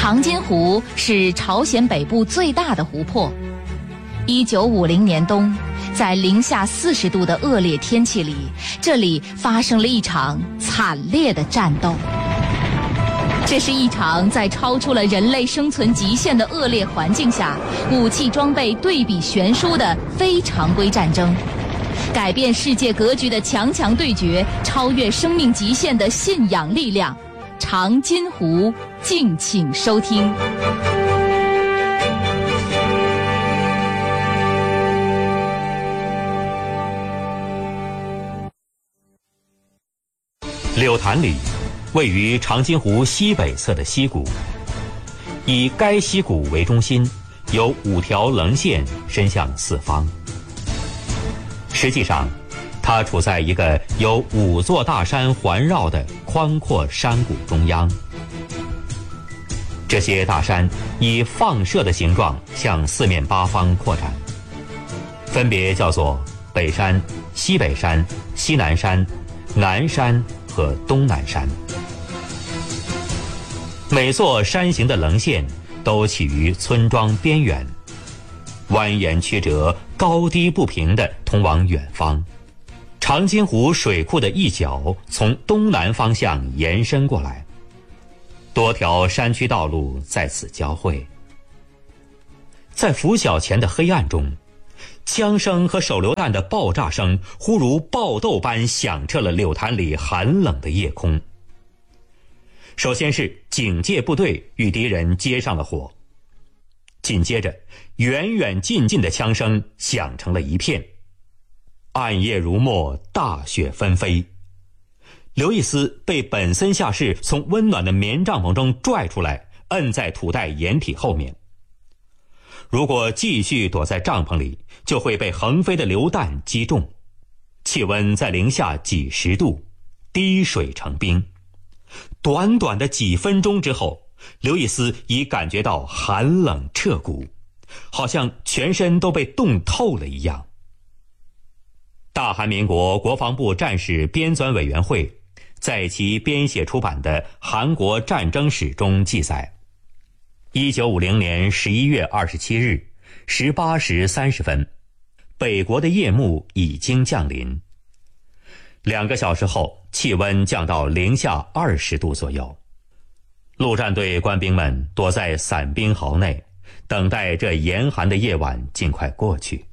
长津湖是朝鲜北部最大的湖泊。1950年冬，在零下40度的恶劣天气里，这里发生了一场惨烈的战斗。这是一场在超出了人类生存极限的恶劣环境下，武器装备对比悬殊的非常规战争，改变世界格局的强强对决，超越生命极限的信仰力量。长津湖，敬请收听。 柳潭里位于长津湖西北侧的溪谷，以该溪谷为中心，有5条棱线伸向四方。实际上，它处在一个由5座大山环绕的宽阔山谷中央。这些大山以放射的形状向四面八方扩展，分别叫做北山、西北山、西南山、南山和东南山。每座山形的棱线都起于村庄边缘，蜿蜒曲折、高低不平地通往远方。长津湖水库的一角从东南方向延伸过来，多条山区道路在此交汇。在拂晓前的黑暗中，枪声和手榴弹的爆炸声忽如爆豆般响彻了柳潭里寒冷的夜空。首先是警戒部队与敌人接上了火，紧接着远远近近的枪声响成了一片。暗夜如墨，大雪纷飞。刘易斯被本森下士从温暖的棉帐篷中拽出来，摁在土袋掩体后面。如果继续躲在帐篷里，就会被横飞的榴弹击中。气温在零下几十度，滴水成冰。短短的几分钟之后，刘易斯已感觉到寒冷彻骨，好像全身都被冻透了一样。大韩民国国防部战史编纂委员会在其编写出版的《韩国战争史》中记载，1950年11月27日18时30分，北国的夜幕已经降临。2个小时后，气温降到零下20度左右。陆战队官兵们躲在伞兵壕内，等待这严寒的夜晚尽快过去。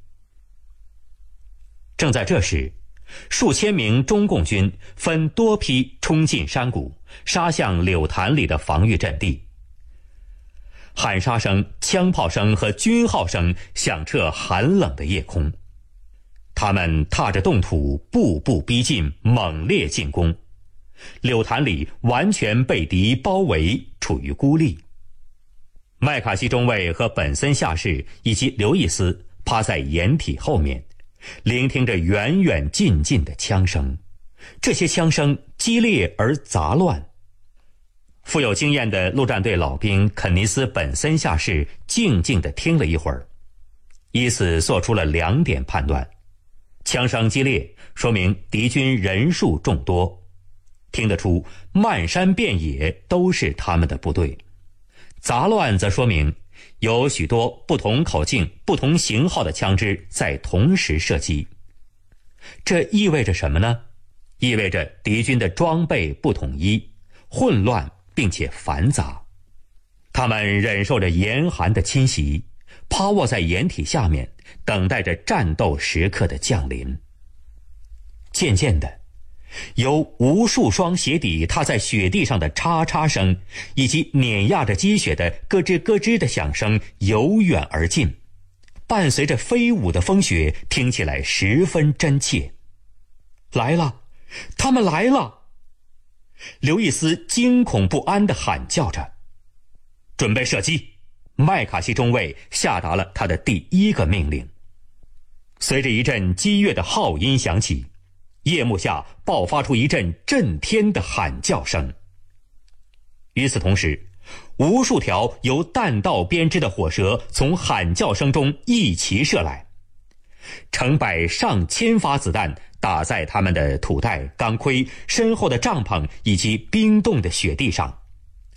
正在这时，数千名中共军分多批冲进山谷，杀向柳潭里的防御阵地。喊杀声、枪炮声和军号声响彻寒冷的夜空。他们踏着冻土，步步逼近，猛烈进攻。柳潭里完全被敌包围，处于孤立。麦卡锡中尉和本森下士以及刘易斯趴在掩体后面，聆听着远远近近的枪声。这些枪声激烈而杂乱。富有经验的陆战队老兵肯尼斯·本森下士静静地听了一会儿，以此做出了2点判断：枪声激烈，说明敌军人数众多，听得出漫山遍野都是他们的部队；杂乱则说明有许多不同口径、不同型号的枪支在同时射击。这意味着什么呢？意味着敌军的装备不统一、混乱并且繁杂。他们忍受着严寒的侵袭，趴卧在掩体下面，等待着战斗时刻的降临。渐渐的，由无数双鞋底踏在雪地上的嚓嚓声，以及碾压着积雪的咯吱咯吱的响声由远而近，伴随着飞舞的风雪，听起来十分真切。来了，他们来了！刘易斯惊恐不安地喊叫着。准备射击！麦卡锡中尉下达了他的第1个命令。随着一阵激越的号音响起，夜幕下爆发出一阵震天的喊叫声。与此同时，无数条由弹道编织的火蛇从喊叫声中一齐射来，成百上千发子弹打在他们的土袋、钢盔、身后的帐篷以及冰冻的雪地上，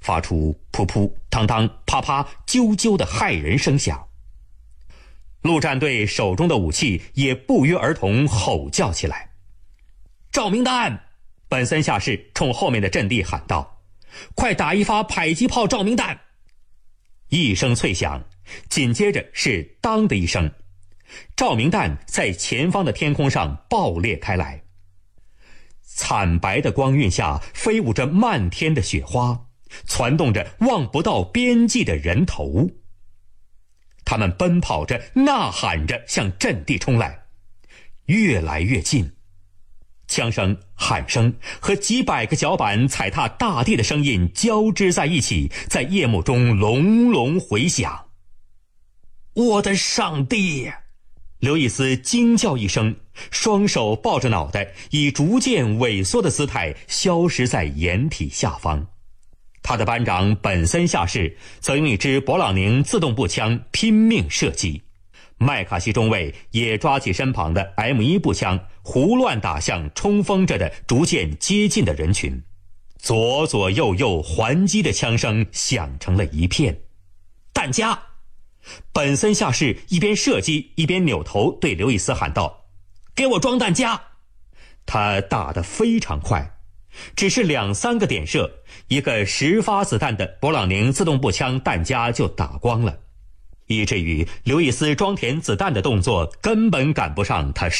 发出噗噗、当当、啪啪、啾啾的骇人声响。陆战队手中的武器也不约而同吼叫起来。照明弹！本森下士冲后面的阵地喊道：“快打一发迫击炮照明弹！”一声脆响，紧接着是当的一声，照明弹在前方的天空上爆裂开来。惨白的光晕下飞舞着漫天的雪花，攒动着望不到边际的人头。他们奔跑着，呐喊着向阵地冲来，越来越近。枪声、喊声和几百个脚板踩踏大地的声音交织在一起，在夜幕中隆隆回响。我的上帝！刘易斯惊叫一声，双手抱着脑袋，以逐渐萎缩的姿态消失在掩体下方。他的班长本森下士则用一支勃朗宁自动步枪拼命射击，麦卡锡中尉也抓起身旁的 M1 步枪，胡乱打向冲锋着的逐渐接近的人群。左左右右还击的枪声响成了一片。弹夹！本森下士一边射击一边扭头对刘易斯喊道：“给我装弹夹！”他打得非常快，只是2-3个点射，一个10发子弹的勃朗宁自动步枪弹夹就打光了，以至于刘易斯装填子弹的动作根本赶不上他